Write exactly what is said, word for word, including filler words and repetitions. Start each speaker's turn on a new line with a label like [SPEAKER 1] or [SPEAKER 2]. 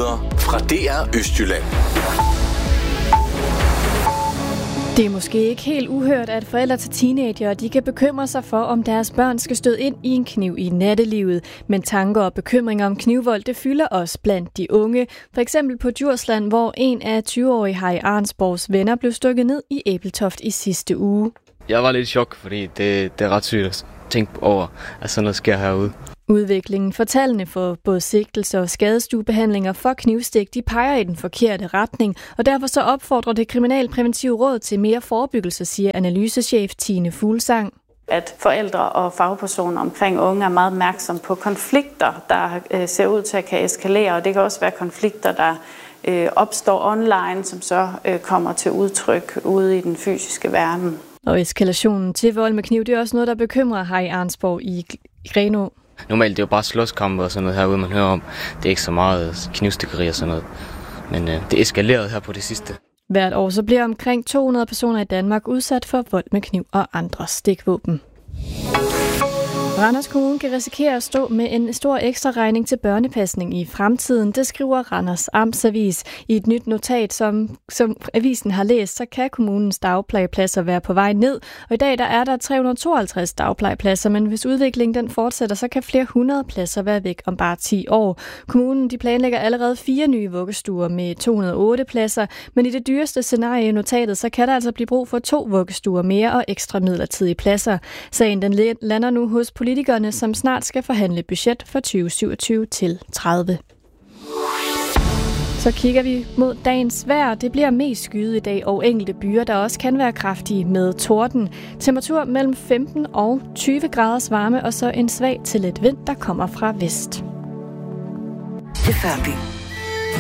[SPEAKER 1] Nyheder fra D R Østjylland.
[SPEAKER 2] Det er måske ikke helt uhørt, at forældre til teenager de kan bekymre sig for, om deres børn skal støde ind i en kniv i nattelivet. Men tanker og bekymringer om knivvold, det fylder også blandt de unge. For eksempel på Djursland, hvor en af tyve-årige Harry Arnsborgs venner blev stukket ned i Ebeltoft i sidste uge.
[SPEAKER 3] Jeg var lidt i chok, fordi det, det er ret sygt at tænke over, at sådan noget sker herude.
[SPEAKER 2] Udviklingen for tallene for både sigtelse og skadestuebehandlinger for knivstik, de peger i den forkerte retning, og derfor så opfordrer det Kriminalpræventive Råd til mere forebyggelse, siger analysechef Tine Fuglsang.
[SPEAKER 4] At forældre og fagpersoner omkring unge er meget opmærksom på konflikter, der øh, ser ud til at kan eskalere, og det kan også være konflikter, der øh, opstår online, som så øh, kommer til udtryk ude i den fysiske verden.
[SPEAKER 2] Og eskalationen til vold med kniv, det er også noget, der bekymrer Harry Arnsborg i Grenaa.
[SPEAKER 3] Normalt det er jo bare slåskampe og sådan noget herude, man hører om. Det er ikke så meget knivstikkeri og sådan noget. Men øh, det eskalerede her på det sidste.
[SPEAKER 2] Hvert år så bliver omkring to hundrede personer i Danmark udsat for vold med kniv og andre stikvåben. Randers Kommune kan risikere at stå med en stor ekstra regning til børnepasning i fremtiden. Det skriver Randers Amtsavis. I et nyt notat, som, som avisen har læst, så kan kommunens dagplejepladser være på vej ned. Og i dag der er der tre hundrede og tooghalvtreds dagplejepladser, men hvis udviklingen den fortsætter, så kan flere hundrede pladser være væk om bare ti år. Kommunen de planlægger allerede fire nye vuggestuer med to hundrede og otte pladser, men i det dyreste scenarie i notatet, så kan der altså blive brug for to vuggestuer mere og ekstra midlertidige pladser. Sagen den lander nu hos politikerne, som snart skal forhandle budget for tyve syvogtyve til tredive. Så kigger vi mod dagens vejr. Det bliver mest skyet i dag, og enkelte byer, der også kan være kraftige med torden. Temperatur mellem femten og tyve graders varme, og så en svag til let vind, der kommer fra vest.
[SPEAKER 5] Det er færdigt.